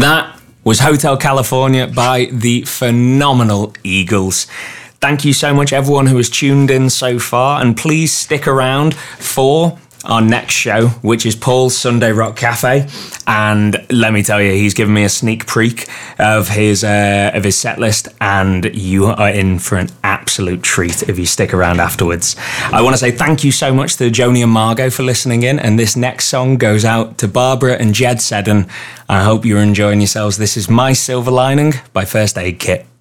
That was Hotel California by the phenomenal Eagles. Thank you so much, everyone who has tuned in so far, and please stick around for our next show, which is Paul's Sunday Rock Cafe. And let me tell you, he's given me a sneak peek of his set list, and you are in for an absolute treat if you stick around afterwards. I want to say thank you so much to Joni and Margot for listening in, and this next song goes out to Barbara and Jed Seddon. I hope you're enjoying yourselves. This is My Silver Lining by First Aid Kit.